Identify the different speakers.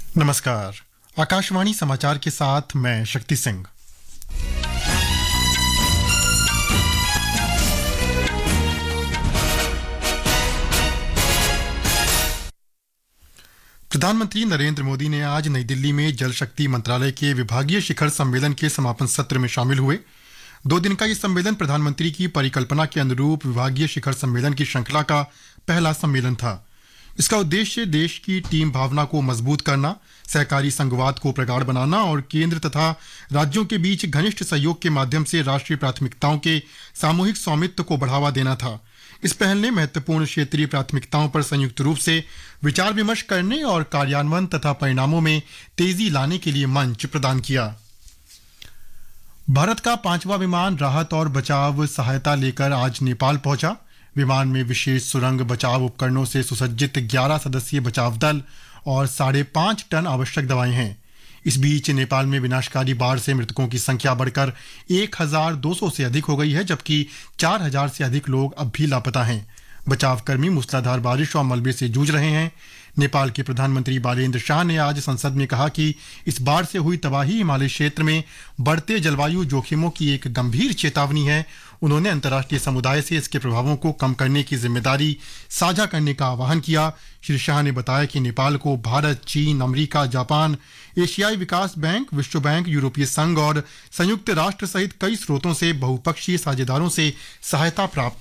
Speaker 1: नमस्कार। आकाशवाणी समाचार के साथ मैं शक्ति सिंह। प्रधानमंत्री नरेंद्र मोदी ने आज नई दिल्ली में जल शक्ति मंत्रालय के विभागीय शिखर सम्मेलन के समापन सत्र में शामिल हुए। 2 दिन का ये सम्मेलन प्रधानमंत्री की परिकल्पना के अनुरूप विभागीय शिखर सम्मेलन की श्रृंखला का पहला सम्मेलन था। इसका उद्देश्य देश की टीम भावना को मजबूत करना, सहकारी संघवाद को प्रगाढ़ बनाना और केंद्र तथा राज्यों के बीच घनिष्ठ सहयोग के माध्यम से राष्ट्रीय प्राथमिकताओं के सामूहिक स्वामित्व को बढ़ावा देना था। इस पहल ने महत्वपूर्ण क्षेत्रीय प्राथमिकताओं पर संयुक्त रूप से विचार विमर्श करने और कार्यान्वयन तथा परिणामों में तेजी लाने के लिए मंच प्रदान किया। भारत का 5वां विमान राहत और बचाव सहायता लेकर आज नेपाल पहुंचा। विमान में विशेष सुरंग बचाव उपकरणों से सुसज्जित 11 सदस्यीय बचाव दल और 5.5 टन आवश्यक दवाएं हैं। इस बीच नेपाल में विनाशकारी बाढ़ से मृतकों की संख्या बढ़कर 1200 से अधिक हो गई है, जबकि 4000 से अधिक लोग अब भी लापता हैं। बचावकर्मी मूसलाधार बारिश और मलबे से जूझ रहे हैं। नेपाल के प्रधानमंत्री बालेन्द्र शाह ने आज संसद में कहा कि इस बाढ़ से हुई तबाही हिमालय क्षेत्र में बढ़ते जलवायु जोखिमों की एक गंभीर चेतावनी है। उन्होंने अंतर्राष्ट्रीय समुदाय से इसके प्रभावों को कम करने की जिम्मेदारी साझा करने का आह्वान किया। श्री शाह ने बताया कि नेपाल को भारत, चीन, अमेरिका, जापान, एशियाई विकास बैंक, विश्व बैंक, यूरोपीय संघ और संयुक्त राष्ट्र सहित कई स्रोतों से बहुपक्षीय साझेदारों से सहायता प्राप्त